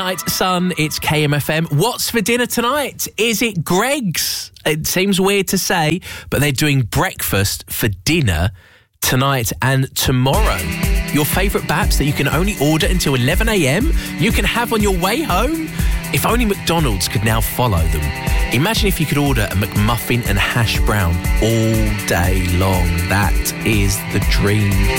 Night, Sun, it's KMFM. What's for dinner tonight? Is it Greggs? It seems weird to say, but they're doing breakfast for dinner tonight and tomorrow. Your favourite baps that you can only order until 11 a.m, you can have on your way home. If only McDonald's could now follow them. Imagine if you could order a McMuffin and hash brown all day long. That is the dream.